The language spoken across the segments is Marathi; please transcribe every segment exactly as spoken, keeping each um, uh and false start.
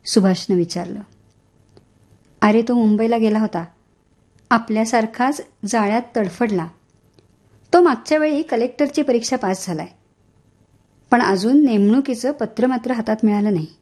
सुभाषनं विचारलं. अरे तो मुंबईला गेला होता. आपल्यासारखाच जाळ्यात तडफडला. तो मागच्या वेळी कलेक्टरची परीक्षा पास झालाय, पण अजून नेमणुकीचं पत्र मात्र हातात मिळालं नाही.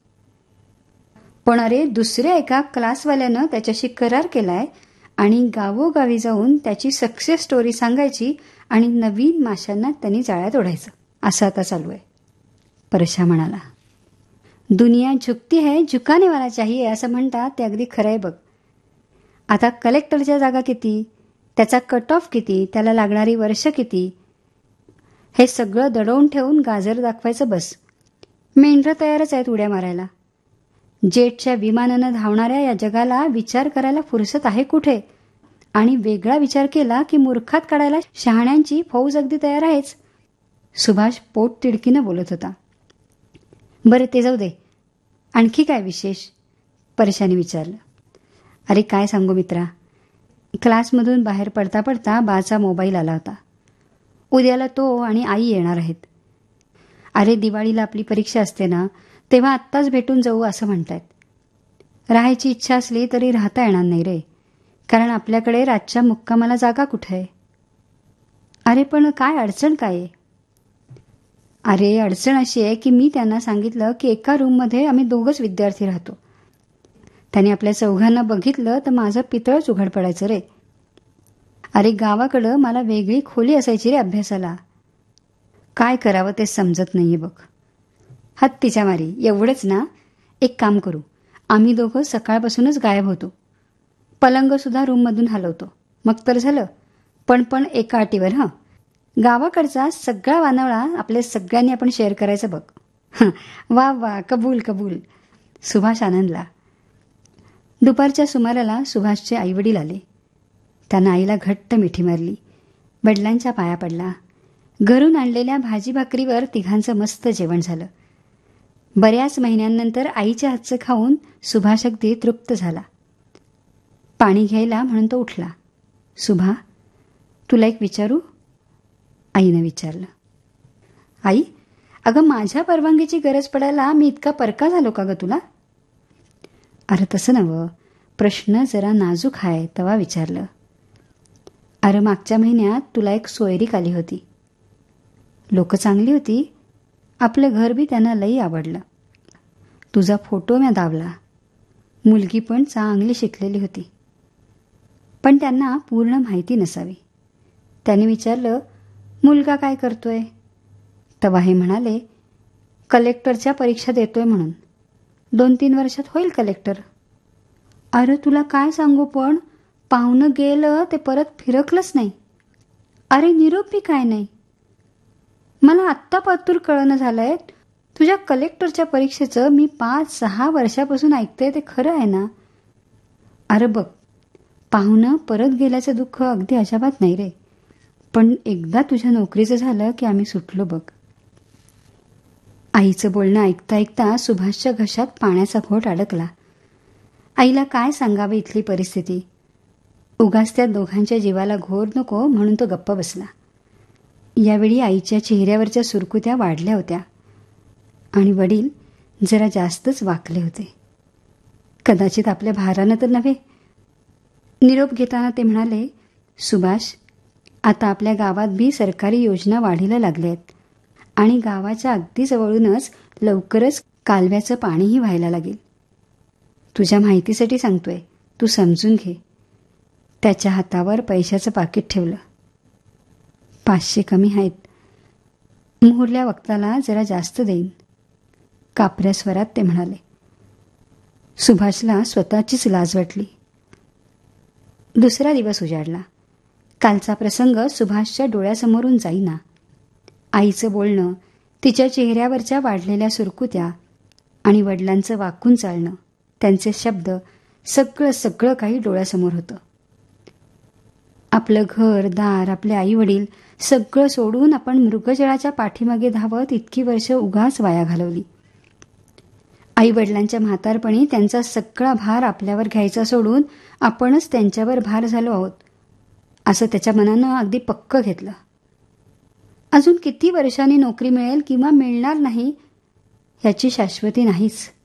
पण अरे दुसऱ्या एका क्लासवाल्यानं त्याच्याशी करार केलाय आणि गावोगावी जाऊन त्याची सक्सेस स्टोरी सांगायची आणि नवीन माशांना त्यांनी जाळ्यात ओढायचं, असं आता चालू आहे. परशा म्हणाला, दुनिया झुकती है झुकाने वाला चाहिए असं म्हणतात ते अगदी खरं आहे बघ. आता कलेक्टरच्या जागा किती, त्याचा कट ऑफ किती, त्याला लागणारी वर्ष किती, हे सगळं दडवून ठेवून गाजर दाखवायचं बस. मेंढरं तयारच आहेत उड्या मारायला. जेटच्या विमानानं धावणाऱ्या या जगाला विचार करायला फुरसत आहे कुठे, आणि वेगळा विचार केला की मूर्खात काढायला शहाण्यांची फौज अगदी तयार आहेच. सुभाष पोट तिडकीनं बोलत होता. बरं ते जाऊ दे, आणखी काय विशेष, परशाने विचारलं. अरे काय सांगू मित्रा, क्लासमधून बाहेर पडता पडता बाचा मोबाईल आला होता. उद्याला तो आणि आई येणार आहेत. अरे दिवाळीला आपली परीक्षा असते ना, तेव्हा आत्ताच भेटून जाऊ असं म्हणतायत. राहायची इच्छा असली तरी राहता येणार नाही रे, कारण आपल्याकडे रातच्या मुक्कामाला जागा कुठे आहे. अरे पण काय अडचण काय आहे. अरे अडचण अशी आहे की मी त्यांना सांगितलं की एका रूममध्ये आम्ही दोघंच विद्यार्थी राहतो. त्यांनी आपल्या चौघांना बघितलं तर माझं पितळच उघड पडायचं रे. अरे गावाकडं मला वेगळी खोली असायची रे अभ्यासाला. काय करावं ते समजत नाहीये बघ. हत्तीच्या मारी एवढंच ना, एक काम करू, आम्ही दोघं सकाळपासूनच गायब होतो. पलंग सुद्धा रूममधून हलवतो, मग तर झालं. पण पण एका अटीवर हं, गावाकडचा सगळा वानवळा आपल्या सगळ्यांनी आपण शेअर करायचं बघ. वा वा, कबूल कबूल. सुभाष आनंदला. दुपारच्या सुमाराला सुभाषचे आईवडील आले. त्यांना आईला घट्ट मिठी मारली, वडिलांच्या पाया पडला. घरून आणलेल्या भाजी भाकरीवर तिघांचं मस्त जेवण झालं. बऱ्याच महिन्यांनंतर आईच्या हातचं खाऊन सुभाष अगदी तृप्त झाला. पाणी घ्यायला म्हणून तो उठला. सुभा, तुला एक विचारू, आईनं विचारलं. आई, अगं माझ्या परवानगीची गरज पडायला मी इतका परका झालो का ग तुला. अरे तसं नवं, प्रश्न जरा नाजूक आहे तेव्हा विचारलं. अरे मागच्या महिन्यात तुला एक सोयरीक आली होती. लोक चांगली होती, आपलं घर बी त्यांना लई आवडलं. तुझा फोटो म्या दावला. मुलगी पण चांगली शिकलेली होती, पण त्यांना पूर्ण माहिती नसावी. त्याने विचारलं, मुलगा काय करतोय. तेव्हा हे म्हणाले, कलेक्टरच्या परीक्षा देतोय म्हणून. दोन तीन वर्षात होईल कलेक्टर. अरे तुला काय सांगू, पण पाहुणं गेलं ते परत फिरकलंच नाही. अरे निरोप बी काय नाही. मला आत्ता पातूर कळणं झालंय, तुझ्या कलेक्टरच्या परीक्षेचं मी पाच सहा वर्षापासून ऐकते ते खरं आहे ना. अरे बघ, पाहुणं परत गेल्याचं दुःख अगदी अजाबात नाही रे, पण एकदा तुझ्या नोकरीचं झालं की आम्ही सुटलो बघ. आईचं बोलणं ऐकता ऐकता सुभाषच्या घशात पाण्याचा घोट अडकला. आईला काय सांगावे इथली परिस्थिती. उगाच त्या दोघांच्या जीवाला घोर नको म्हणून तो गप्प बसला. यावेळी आईच्या चेहऱ्यावरच्या सुरकुत्या वाढल्या होत्या आणि वडील जरा जास्तच वाकले होते. कदाचित आपल्या भारानं तर नव्हे. निरोप घेताना ते म्हणाले, सुभाष, आता आपल्या गावात बी सरकारी योजना वाढीला लागल्या आहेत आणि गावाच्या अगदी जवळूनच लवकरच कालव्याचं पाणीही व्हायला लागेल. तुझ्या माहितीसाठी सांगतोय, तू समजून घे. त्याच्या हातावर पैशाचं पाकिट ठेवलं. पाचशे कमी आहेत. मुहूर्ल्या वक्ताला जरा जास्त देईन, कापऱ्या स्वरात ते म्हणाले. सुभाषला स्वतःचीच लाज वाटली. दुसरा दिवस उजाडला. कालचा प्रसंग सुभाषच्या डोळ्यासमोरून जाईना. आईचं बोलणं, तिच्या चेहऱ्यावरच्या वाढलेल्या सुरकुत्या आणि वडिलांचं वाकून चालणं, त्यांचे शब्द, सगळं सगळं काही डोळ्यासमोर होतं. आपलं घर दार, आपले आई वडील सगळं सोडून आपण मृगजळाच्या पाठीमागे धावत इतकी वर्ष उगाच वाया घालवली. आई वडिलांच्या म्हातारपणी त्यांचा सगळा भार आपल्यावर घ्यायचा सोडून आपणच त्यांच्यावर भार झालो आहोत, असं त्याच्या मनानं अगदी पक्क घेतलं. अजून किती वर्षांनी नोकरी मिळेल किंवा मिळणार नाही याची शाश्वती नाहीच.